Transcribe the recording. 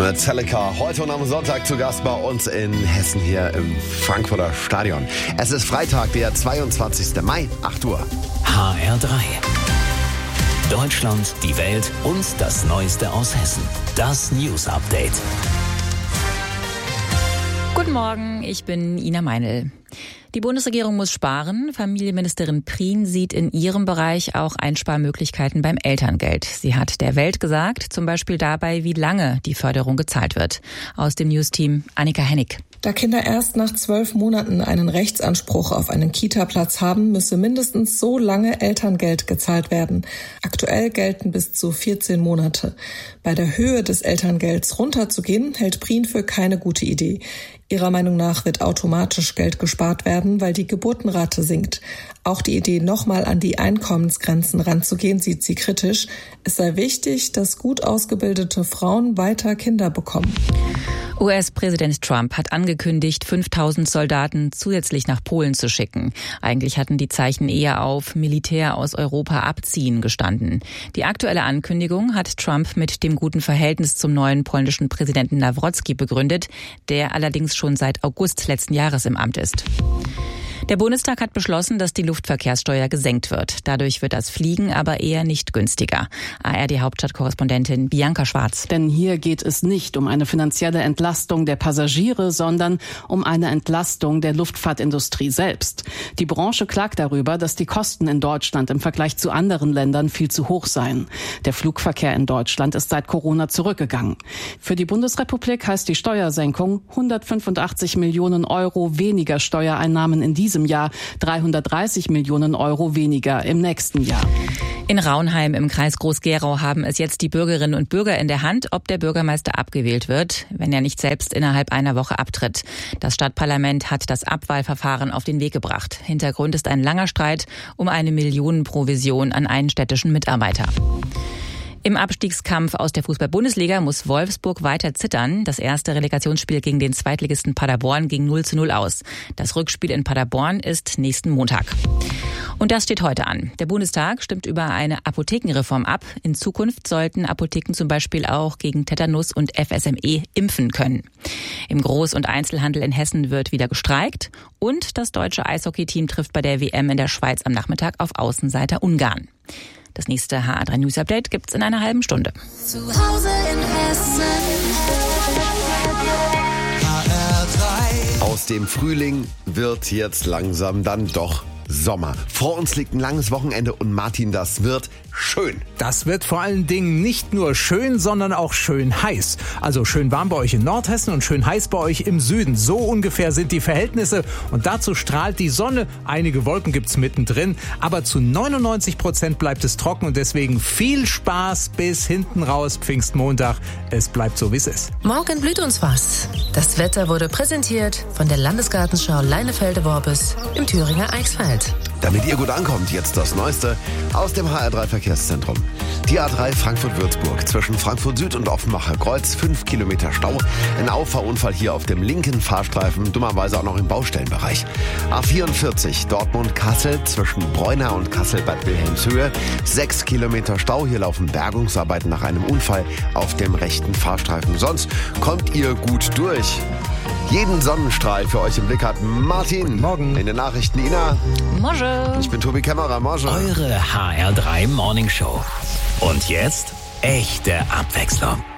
Metallica, heute und am Sonntag zu Gast bei uns in Hessen hier im Frankfurter Stadion. Es ist Freitag, der 22. Mai, 8 Uhr. HR3. Deutschland, die Welt und das Neueste aus Hessen. Das News Update. Guten Morgen, ich bin Ina Meinl. Die Bundesregierung muss sparen. Familienministerin Prien sieht in ihrem Bereich auch Einsparmöglichkeiten beim Elterngeld. Sie hat der Welt gesagt, zum Beispiel dabei, wie lange die Förderung gezahlt wird. Aus dem Newsteam Annika Hennig. Da Kinder erst nach 12 Monaten einen Rechtsanspruch auf einen Kita-Platz haben, müsse mindestens so lange Elterngeld gezahlt werden. Aktuell gelten bis zu 14 Monate. Bei der Höhe des Elterngelds runterzugehen, hält Prien für keine gute Idee. Ihrer Meinung nach wird automatisch Geld gespart werden, weil die Geburtenrate sinkt. Auch die Idee, nochmal an die Einkommensgrenzen ranzugehen, sieht sie kritisch. Es sei wichtig, dass gut ausgebildete Frauen weiter Kinder bekommen. US-Präsident Trump hat angekündigt, 5000 Soldaten zusätzlich nach Polen zu schicken. Eigentlich hatten die Zeichen eher auf Militär aus Europa abziehen gestanden. Die aktuelle Ankündigung hat Trump mit dem guten Verhältnis zum neuen polnischen Präsidenten Nawrocki begründet, der allerdings schon seit August letzten Jahres im Amt ist. Der Bundestag hat beschlossen, dass die Luftverkehrssteuer gesenkt wird. Dadurch wird das Fliegen aber eher nicht günstiger. ARD-Hauptstadtkorrespondentin Bianca Schwarz. Denn hier geht es nicht um eine finanzielle Entlastung der Passagiere, sondern um eine Entlastung der Luftfahrtindustrie selbst. Die Branche klagt darüber, dass die Kosten in Deutschland im Vergleich zu anderen Ländern viel zu hoch seien. Der Flugverkehr in Deutschland ist seit Corona zurückgegangen. Für die Bundesrepublik heißt die Steuersenkung 185 Millionen Euro weniger Steuereinnahmen in diesem Jahr, 330 Millionen Euro weniger im nächsten Jahr. In Raunheim im Kreis Groß-Gerau haben es jetzt die Bürgerinnen und Bürger in der Hand, ob der Bürgermeister abgewählt wird, wenn er nicht selbst innerhalb einer Woche abtritt. Das Stadtparlament hat das Abwahlverfahren auf den Weg gebracht. Hintergrund ist ein langer Streit um eine Millionenprovision an einen städtischen Mitarbeiter. Im Abstiegskampf aus der Fußball-Bundesliga muss Wolfsburg weiter zittern. Das erste Relegationsspiel gegen den Zweitligisten Paderborn ging 0:0 aus. Das Rückspiel in Paderborn ist nächsten Montag. Und das steht heute an. Der Bundestag stimmt über eine Apothekenreform ab. In Zukunft sollten Apotheken zum Beispiel auch gegen Tetanus und FSME impfen können. Im Groß- und Einzelhandel in Hessen wird wieder gestreikt. Und das deutsche Eishockeyteam trifft bei der WM in der Schweiz am Nachmittag auf Außenseiter Ungarn. Das nächste HR3 News Update gibt's in einer halben Stunde. Zu Hause in Hessen. HR3. Aus dem Frühling wird jetzt langsam dann doch Sommer. Vor uns liegt ein langes Wochenende und Martin, das wird schön. Das wird vor allen Dingen nicht nur schön, sondern auch schön heiß. Also schön warm bei euch in Nordhessen und schön heiß bei euch im Süden. So ungefähr sind die Verhältnisse und dazu strahlt die Sonne. Einige Wolken gibt's mittendrin, aber zu 99% bleibt es trocken und deswegen viel Spaß bis hinten raus Pfingstmontag. Es bleibt so, wie es ist. Morgen blüht uns was. Das Wetter wurde präsentiert von der Landesgartenschau Leinefelde-Worbis im Thüringer Eichsfeld. Damit ihr gut ankommt, jetzt das Neueste aus dem HR3 Verkehrszentrum. Die A3 Frankfurt-Würzburg zwischen Frankfurt Süd und Offenbacher Kreuz, 5 Kilometer Stau. Ein Auffahrunfall hier auf dem linken Fahrstreifen, dummerweise auch noch im Baustellenbereich. A44 Dortmund-Kassel zwischen Bräuna und Kassel-Bad Wilhelmshöhe, 6 Kilometer Stau. Hier laufen Bergungsarbeiten nach einem Unfall auf dem rechten Fahrstreifen. Sonst kommt ihr gut durch. Jeden Sonnenstrahl für euch im Blick hat Martin. Guten Morgen. In den Nachrichten Ina. Morgen. Ich bin Tobi Kämmerer. Morgen. Eure HR3 Morning Show. Und jetzt echte Abwechslung.